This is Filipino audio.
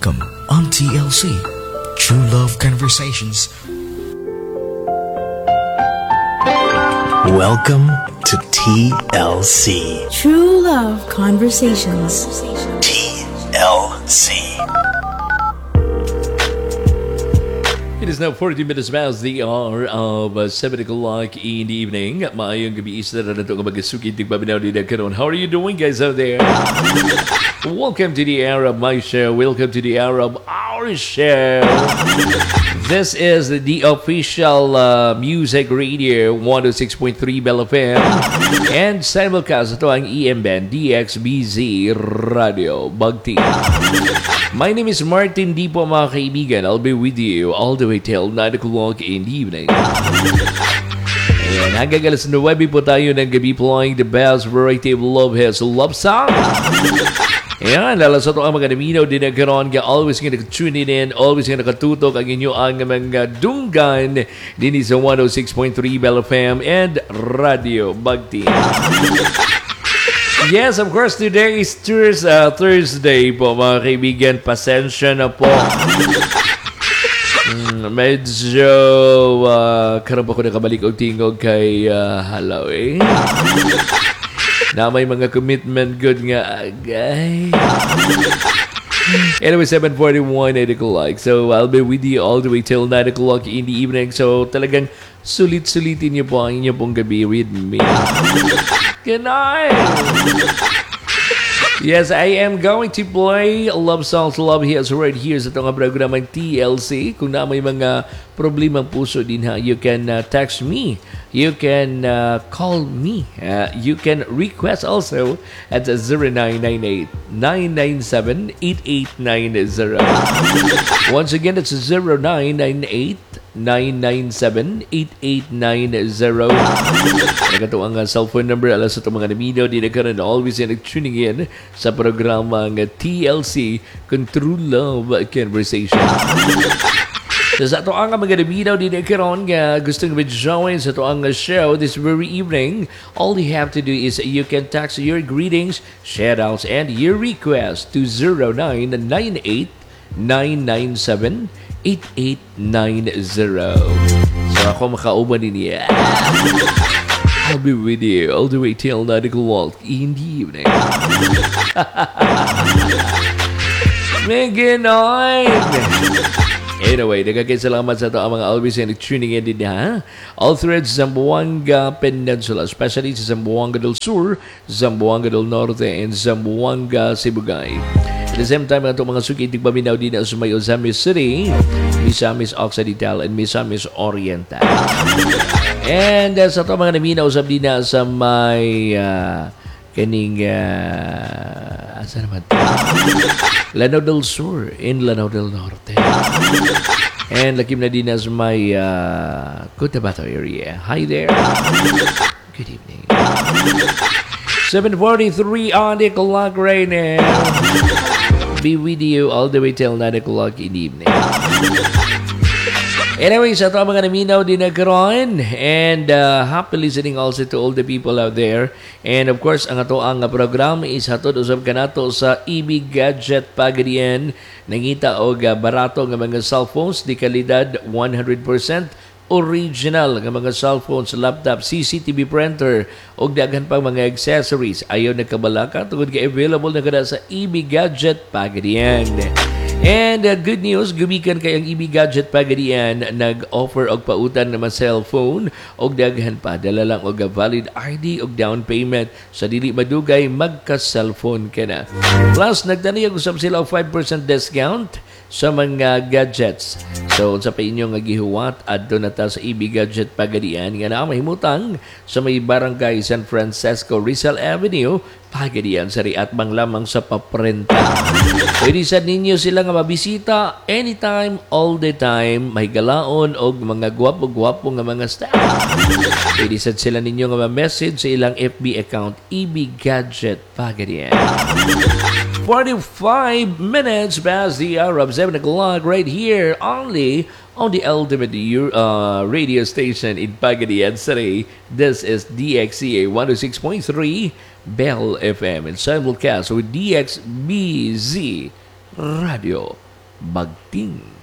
Welcome on TLC, True Love Conversations. Welcome to TLC. True Love Conversations. TLC. It is now 40 minutes past the hour of 7 o'clock in the evening. Maayong gabi isa na ito nga mag-asukit ng pabinaw din na karon. How are you doing, guys, out there? Welcome to the era of my show. Welcome to the era of our show. This is the official music radio 106.3 Bell FM and simulcast ito ang EM Band DXBZ Radio Bagti. My name is Martin Di po mga kaibigan. I'll be with you all the way till 9 o'clock in the evening. Ayan, hanggang alas 9 po tayo ng gabi playing the best variety of love hits, love song. Ayan, lalo sa ito ang mga naminaw din na karoon ka always nga nag-tune in, always nga nakatutok ang inyo ang mga dunggan din sa 106.3 Bell FM and Radio Bagti. Yes, of course, today is Thursday po mga kaibigan. Pasensya na po. Medyo karoon pa ko nakabalik o tingog kay Halaw eh. Na may mga commitment good nga agay. Anyway, 7:41, 8 o'clock. So, I'll be with you all the way till 9 o'clock in the evening. So, talagang sulit-sulitin niyo po ang inyo pong gabi with me. Good night! Yes, I am going to play love songs, love hits right here sa itong programang TLC. Kung na may mga problemang puso din ha, you can text me. You can call me. You can request also at 0998-997-8890. Once again, it's 0998-997-8890. Nagato ang cellphone number alas sa itong mga namino di na karoon always yan tuning in sa programang TLC True Love Conversation. So, sa ito ang mga naminaw din na karoon nga gustong mag-join sa ito ang show this very evening, all you have to do is you can text your greetings, shoutouts, and your request to 0998-997-8890. So ako makauban din niya. I'll be with you all the way till 9 o'clock in the evening. Meganoid! Anyway, nagkakasalamat sa ito ang mga always na tuning in din ha. All threads sa Zamboanga Peninsula, especially sa Zamboanga del Sur, Zamboanga del Norte, and Zamboanga Sibugay. At the same time, itong mga sukitig paminaw din sa may Ozamis City, Misamis Occidental, and Misamis Oriental. And sa ito mga naminaw sa din sa may kaning asa naman Lanao del Sur in Lanao del Norte. And lakim na din sa may Cotabato area. Hi there. Good evening. 7:43 on the clock right now. Be with you all the way till 9 o'clock in the evening. Anyway, sa ito ang mga naminaw din nagkaroon and happy listening also to all the people out there. And of course, ang ato ang program is hatod usab kanato sa EB Gadget Pagadian. Nangita og barato nga mga cellphones di kalidad 100% original nga mga cellphones, laptop, CCTV printer o daghan pang mga accessories. Ayaw nagkabalaka tungod kay available na kada sa EB Gadget Pagadian. And good news, gumikan kay ang EB Gadget Pagadian nag-offer og pautan na cellphone og daghan pa dala lang og valid ID og down payment sa dili madugay magka-cellphone ka na. Plus nagtaniyag usab sila og 5% discount sa mga gadgets. So sa pa inyong gihuwat adto na ta sa EB Gadget Pagadian nga naa mahimutang sa may barangay San Francisco Rizal Avenue Pagadian sa Riatbang lamang sa paprenta. Pwede sa ninyo sila nga mabisita anytime, all the time. May galaon o mga gwapo-gwapo nga mga staff. Pwede sa sila ninyo nga ma-message sa ilang FB account, EB Gadget Pagadian. 45 minutes past the hour of 7 o'clock right here only on the ultimate radio station in Pagadian City. This is DXCA 106.3 Bell FM and simulcast with DXBZ Radio Bagting.